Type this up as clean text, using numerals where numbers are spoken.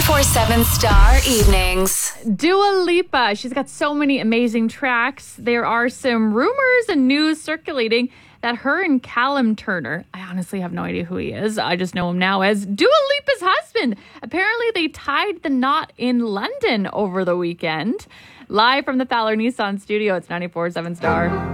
94.7 Star Evenings. Dua Lipa, she's got so many amazing tracks. There are some rumors and news circulating that her and Callum Turner, I honestly have no idea who he is. I just know him now as Dua Lipa's husband. Apparently they tied the knot in London over the weekend. Live from the Thaler Nissan studio, it's 94.7 Star.